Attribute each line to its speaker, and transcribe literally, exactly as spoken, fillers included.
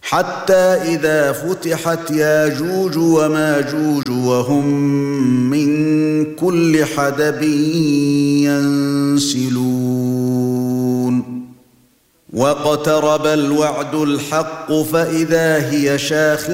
Speaker 1: حتى إذا فتحت ياجوج وماجوج وهم من كل حدب ينسلون واقترب الوعد الحق فإذا هي شاخصة